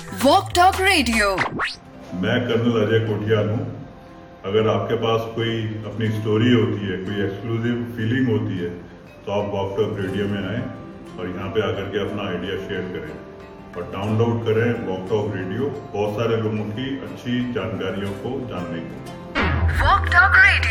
Walk talk radio. मैं colonel Ajay Kotiyal हूँ। अगर आपके पास कोई अपनी स्टोरी होती है, कोई एक्सक्लूसिव फीलिंग होती है, तो आप वॉक टॉक रेडियो में आएँ और यहाँ पे आकर के अपना आइडिया शेयर करें और डाउनलोड करें वॉक टॉक रेडियो। बहुत सारे लोगों की अच्छी जानकारियों को जानने को। Walk talk radio.